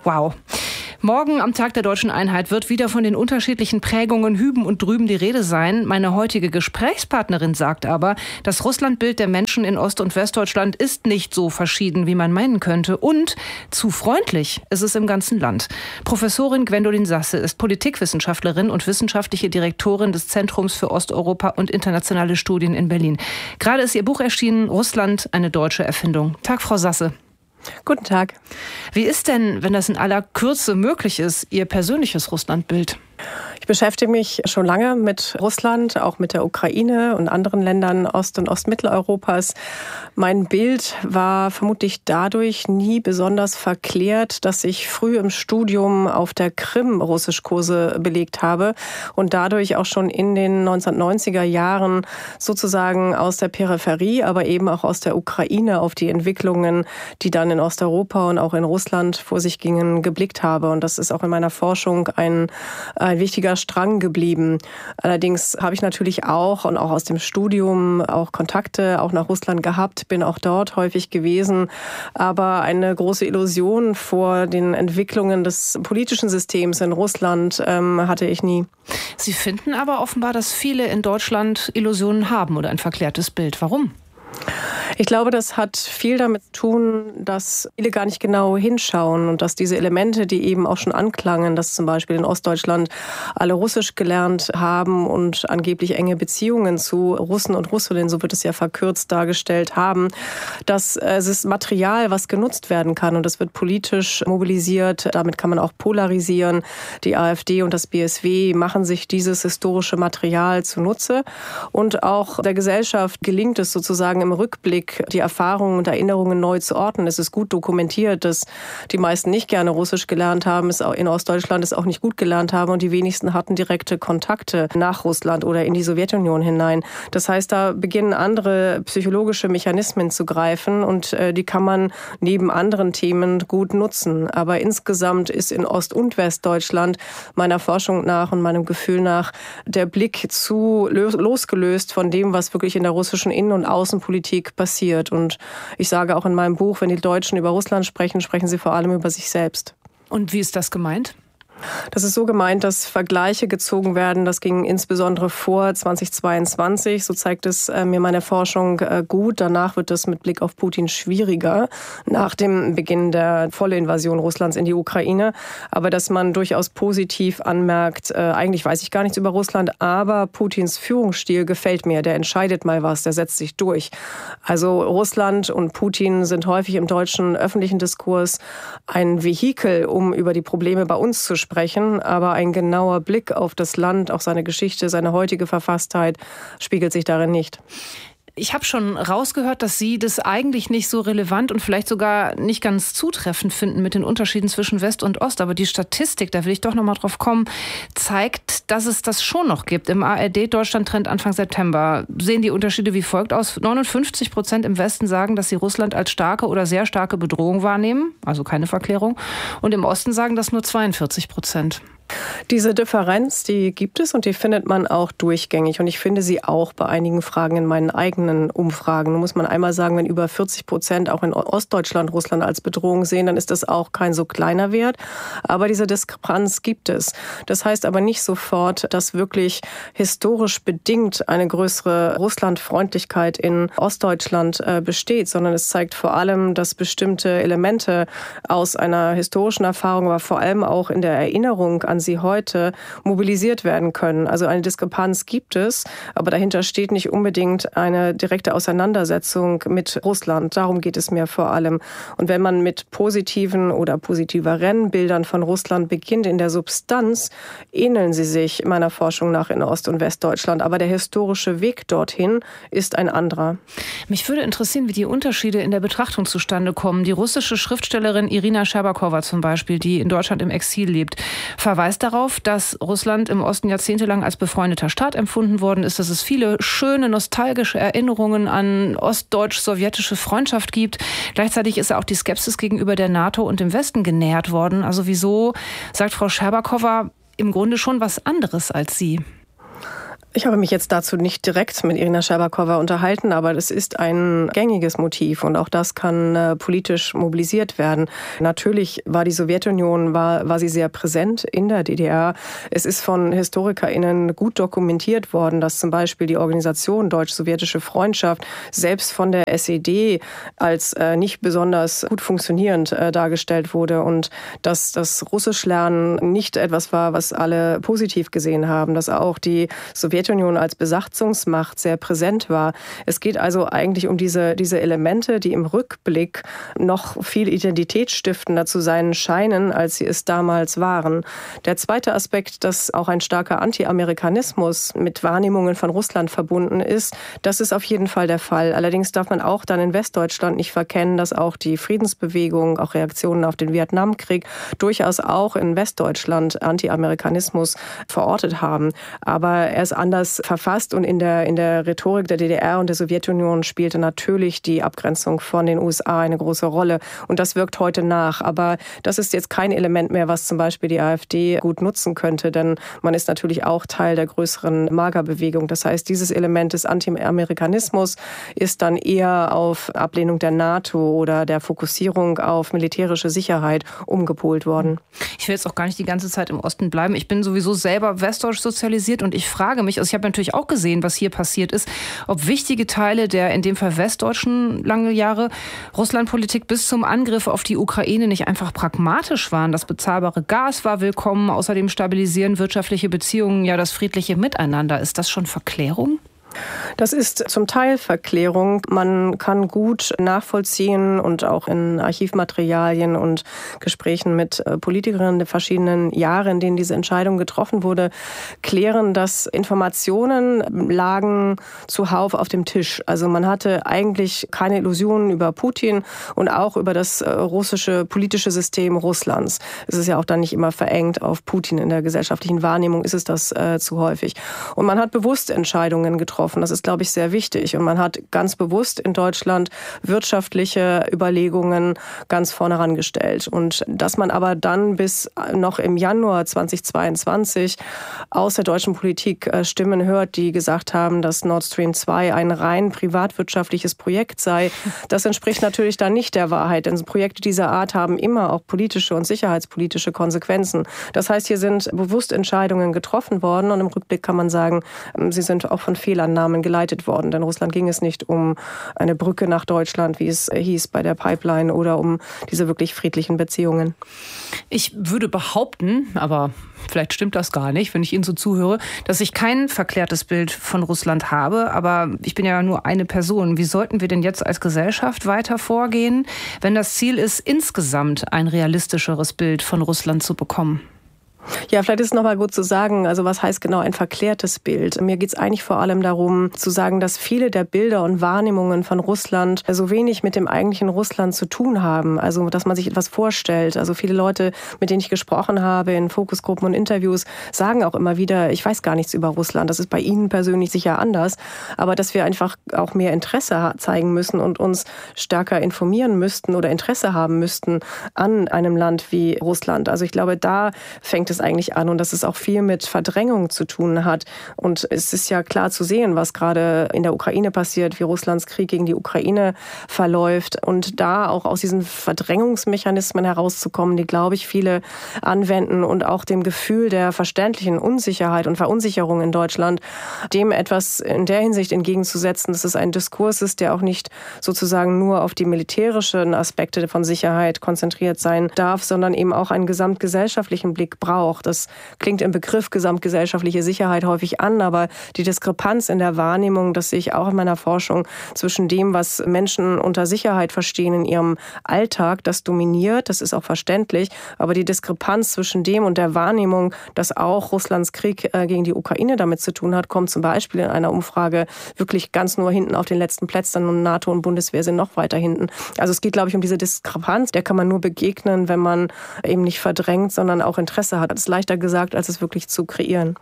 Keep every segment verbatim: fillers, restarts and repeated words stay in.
Wow. Morgen am Tag der Deutschen Einheit wird wieder von den unterschiedlichen Prägungen hüben und drüben die Rede sein. Meine heutige Gesprächspartnerin sagt aber, das Russlandbild der Menschen in Ost- und Westdeutschland ist nicht so verschieden, wie man meinen könnte. Und zu freundlich ist es im ganzen Land. Professorin Gwendolin Sasse ist Politikwissenschaftlerin und wissenschaftliche Direktorin des Zentrums für Osteuropa und internationale Studien in Berlin. Gerade ist ihr Buch erschienen, Russland, eine deutsche Erfindung. Tag, Frau Sasse. Guten Tag. Wie ist denn, wenn das in aller Kürze möglich ist, Ihr persönliches Russlandbild? Ich beschäftige mich schon lange mit Russland, auch mit der Ukraine und anderen Ländern Ost- und Ostmitteleuropas. Mein Bild war vermutlich dadurch nie besonders verklärt, dass ich früh im Studium auf der Krim Russischkurse belegt habe und dadurch auch schon in den neunzehnhundertneunziger Jahren sozusagen aus der Peripherie, aber eben auch aus der Ukraine auf die Entwicklungen, die dann in Osteuropa und auch in Russland vor sich gingen, geblickt habe. Und das ist auch in meiner Forschung ein, ein wichtiger Strang geblieben. Allerdings habe ich natürlich auch und auch aus dem Studium auch Kontakte auch nach Russland gehabt, bin auch dort häufig gewesen. Aber eine große Illusion vor den Entwicklungen des politischen Systems in Russland ähm, hatte ich nie. Sie finden aber offenbar, dass viele in Deutschland Illusionen haben oder ein verklärtes Bild. Warum? Ich glaube, das hat viel damit zu tun, dass viele gar nicht genau hinschauen und dass diese Elemente, die eben auch schon anklangen, dass zum Beispiel in Ostdeutschland alle Russisch gelernt haben und angeblich enge Beziehungen zu Russen und Russinnen, so wird es ja verkürzt dargestellt haben, dass es ist Material, was genutzt werden kann und das wird politisch mobilisiert. Damit kann man auch polarisieren. Die AfD und das B S W machen sich dieses historische Material zunutze und auch der Gesellschaft gelingt es sozusagen im Rückblick, die Erfahrungen und Erinnerungen neu zu ordnen. Es ist gut dokumentiert, dass die meisten nicht gerne Russisch gelernt haben, es in Ostdeutschland es auch nicht gut gelernt haben und die wenigsten hatten direkte Kontakte nach Russland oder in die Sowjetunion hinein. Das heißt, da beginnen andere psychologische Mechanismen zu greifen und äh, die kann man neben anderen Themen gut nutzen. Aber insgesamt ist in Ost- und Westdeutschland meiner Forschung nach und meinem Gefühl nach der Blick zu losgelöst von dem, was wirklich in der russischen Innen- und Außenpolitik passiert. Und ich sage auch in meinem Buch, wenn die Deutschen über Russland sprechen, sprechen sie vor allem über sich selbst. Und wie ist das gemeint? Das ist so gemeint, dass Vergleiche gezogen werden. Das ging insbesondere vor zweitausendzweiundzwanzig. So zeigt es äh, mir meine Forschung äh, gut. Danach wird es mit Blick auf Putin schwieriger, nach dem Beginn der vollen Invasion Russlands in die Ukraine. Aber dass man durchaus positiv anmerkt, äh, eigentlich weiß ich gar nichts über Russland, aber Putins Führungsstil gefällt mir. Der entscheidet mal was, der setzt sich durch. Also Russland und Putin sind häufig im deutschen öffentlichen Diskurs ein Vehikel, um über die Probleme bei uns zu sprechen. sprechen, aber ein genauer Blick auf das Land, auch seine Geschichte, seine heutige Verfasstheit spiegelt sich darin nicht. Ich habe schon rausgehört, dass Sie das eigentlich nicht so relevant und vielleicht sogar nicht ganz zutreffend finden mit den Unterschieden zwischen West und Ost. Aber die Statistik, da will ich doch noch mal drauf kommen, zeigt, dass es das schon noch gibt. Im A R D-Deutschland-Trend Anfang September sehen die Unterschiede wie folgt aus. neunundfünfzig Prozent im Westen sagen, dass sie Russland als starke oder sehr starke Bedrohung wahrnehmen, also keine Verklärung. Und im Osten sagen das nur zweiundvierzig Prozent. Diese Differenz, die gibt es und die findet man auch durchgängig. Und ich finde sie auch bei einigen Fragen in meinen eigenen Umfragen. Nun muss man einmal sagen, wenn über vierzig Prozent auch in Ostdeutschland Russland als Bedrohung sehen, dann ist das auch kein so kleiner Wert. Aber diese Diskrepanz gibt es. Das heißt aber nicht sofort, dass wirklich historisch bedingt eine größere Russlandfreundlichkeit in Ostdeutschland äh, besteht, sondern es zeigt vor allem, dass bestimmte Elemente aus einer historischen Erfahrung, aber vor allem auch in der Erinnerung an sie heute mobilisiert werden können. Also eine Diskrepanz gibt es, aber dahinter steht nicht unbedingt eine direkte Auseinandersetzung mit Russland. Darum geht es mir vor allem. Und wenn man mit positiven oder positiveren Bildern von Russland beginnt in der Substanz, ähneln sie sich meiner Forschung nach in Ost- und Westdeutschland. Aber der historische Weg dorthin ist ein anderer. Mich würde interessieren, wie die Unterschiede in der Betrachtung zustande kommen. Die russische Schriftstellerin Irina Scherbakowa zum Beispiel, die in Deutschland im Exil lebt, verweist darauf, dass Russland im Osten jahrzehntelang als befreundeter Staat empfunden worden ist, dass es viele schöne, nostalgische Erinnerungen an ostdeutsch-sowjetische Freundschaft gibt. Gleichzeitig ist auch die Skepsis gegenüber der NATO und dem Westen genährt worden. Also wieso, sagt Frau Scherbakowa, im Grunde schon was anderes als Sie? Ich habe mich jetzt dazu nicht direkt mit Irina Scherbakowa unterhalten, aber das ist ein gängiges Motiv und auch das kann äh, politisch mobilisiert werden. Natürlich war die Sowjetunion, war, war sie sehr präsent in der D D R. Es ist von HistorikerInnen gut dokumentiert worden, dass zum Beispiel die Organisation Deutsch-Sowjetische Freundschaft selbst von der S E D als äh, nicht besonders gut funktionierend äh, dargestellt wurde und dass das Russischlernen nicht etwas war, was alle positiv gesehen haben, dass auch die Sowjetunion als Besatzungsmacht sehr präsent war. Es geht also eigentlich um diese, diese Elemente, die im Rückblick noch viel identitätsstiftender zu sein scheinen, als sie es damals waren. Der zweite Aspekt, dass auch ein starker Anti-Amerikanismus mit Wahrnehmungen von Russland verbunden ist, das ist auf jeden Fall der Fall. Allerdings darf man auch dann in Westdeutschland nicht verkennen, dass auch die Friedensbewegung, auch Reaktionen auf den Vietnamkrieg durchaus auch in Westdeutschland Anti-Amerikanismus verortet haben. Aber er ist anders verfasst und in der, in der Rhetorik der D D R und der Sowjetunion spielte natürlich die Abgrenzung von den U S A eine große Rolle. Und das wirkt heute nach. Aber das ist jetzt kein Element mehr, was zum Beispiel die AfD gut nutzen könnte, denn man ist natürlich auch Teil der größeren MAGA-Bewegung. Das heißt, dieses Element des Anti-Amerikanismus ist dann eher auf Ablehnung der NATO oder der Fokussierung auf militärische Sicherheit umgepolt worden. Ich will jetzt auch gar nicht die ganze Zeit im Osten bleiben. Ich bin sowieso selber westdeutsch sozialisiert und ich frage mich, also ich habe natürlich auch gesehen, was hier passiert ist, ob wichtige Teile der in dem Fall westdeutschen lange Jahre Russlandpolitik bis zum Angriff auf die Ukraine nicht einfach pragmatisch waren. Das bezahlbare Gas war willkommen, außerdem stabilisieren wirtschaftliche Beziehungen ja das friedliche Miteinander. Ist das schon Verklärung? Das ist zum Teil Verklärung. Man kann gut nachvollziehen und auch in Archivmaterialien und Gesprächen mit Politikerinnen der verschiedenen Jahre, in denen diese Entscheidung getroffen wurde, klären, dass Informationen lagen zuhauf auf dem Tisch. Also man hatte eigentlich keine Illusionen über Putin und auch über das russische politische System Russlands. Es ist ja auch dann nicht immer verengt auf Putin. In der gesellschaftlichen Wahrnehmung ist es das äh, zu häufig. Und man hat bewusst Entscheidungen getroffen. Das ist, glaube ich, sehr wichtig. Und man hat ganz bewusst in Deutschland wirtschaftliche Überlegungen ganz vorne herangestellt. Und dass man aber dann bis noch im Januar zweitausendzweiundzwanzig aus der deutschen Politik Stimmen hört, die gesagt haben, dass Nord Stream zwei ein rein privatwirtschaftliches Projekt sei, das entspricht natürlich dann nicht der Wahrheit. Denn Projekte dieser Art haben immer auch politische und sicherheitspolitische Konsequenzen. Das heißt, hier sind bewusst Entscheidungen getroffen worden. Und im Rückblick kann man sagen, sie sind auch von Fehlern geleitet worden. Denn Russland ging es nicht um eine Brücke nach Deutschland, wie es hieß bei der Pipeline, oder um diese wirklich friedlichen Beziehungen. Ich würde behaupten, aber vielleicht stimmt das gar nicht, wenn ich Ihnen so zuhöre, dass ich kein verklärtes Bild von Russland habe. Aber ich bin ja nur eine Person. Wie sollten wir denn jetzt als Gesellschaft weiter vorgehen, wenn das Ziel ist, insgesamt ein realistischeres Bild von Russland zu bekommen? Ja, vielleicht ist es nochmal gut zu sagen, also was heißt genau ein verklärtes Bild? Mir geht es eigentlich vor allem darum, zu sagen, dass viele der Bilder und Wahrnehmungen von Russland so wenig mit dem eigentlichen Russland zu tun haben. Also, dass man sich etwas vorstellt. Also viele Leute, mit denen ich gesprochen habe in Fokusgruppen und Interviews, sagen auch immer wieder, ich weiß gar nichts über Russland. Das ist bei Ihnen persönlich sicher anders. Aber dass wir einfach auch mehr Interesse zeigen müssen und uns stärker informieren müssten oder Interesse haben müssten an einem Land wie Russland. Also ich glaube, da fängt es eigentlich an und dass es auch viel mit Verdrängung zu tun hat. Und es ist ja klar zu sehen, was gerade in der Ukraine passiert, wie Russlands Krieg gegen die Ukraine verläuft. Und da auch aus diesen Verdrängungsmechanismen herauszukommen, die, glaube ich, viele anwenden und auch dem Gefühl der verständlichen Unsicherheit und Verunsicherung in Deutschland, dem etwas in der Hinsicht entgegenzusetzen, dass es ein Diskurs ist, der auch nicht sozusagen nur auf die militärischen Aspekte von Sicherheit konzentriert sein darf, sondern eben auch einen gesamtgesellschaftlichen Blick braucht. Das klingt im Begriff gesamtgesellschaftliche Sicherheit häufig an, aber die Diskrepanz in der Wahrnehmung, das sehe ich auch in meiner Forschung, zwischen dem, was Menschen unter Sicherheit verstehen in ihrem Alltag, das dominiert, das ist auch verständlich, aber die Diskrepanz zwischen dem und der Wahrnehmung, dass auch Russlands Krieg gegen die Ukraine damit zu tun hat, kommt zum Beispiel in einer Umfrage wirklich ganz nur hinten auf den letzten Plätzen und NATO und Bundeswehr sind noch weiter hinten. Also es geht, glaube ich, um diese Diskrepanz, der kann man nur begegnen, wenn man eben nicht verdrängt, sondern auch Interesse hat. Das ist leichter gesagt, als es wirklich zu kreieren.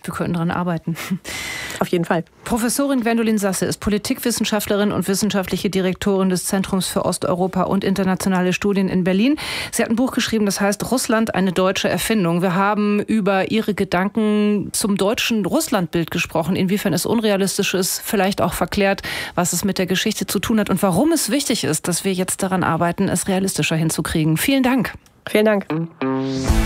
wir können daran arbeiten. Auf jeden Fall. Professorin Gwendolin Sasse ist Politikwissenschaftlerin und wissenschaftliche Direktorin des Zentrums für Osteuropa und internationale Studien in Berlin. Sie hat ein Buch geschrieben, das heißt Russland, eine deutsche Erfindung. Wir haben über ihre Gedanken zum deutschen Russlandbild gesprochen, inwiefern es unrealistisch ist, vielleicht auch verklärt, was es mit der Geschichte zu tun hat und warum es wichtig ist, dass wir jetzt daran arbeiten, es realistischer hinzukriegen. Vielen Dank. Vielen Dank.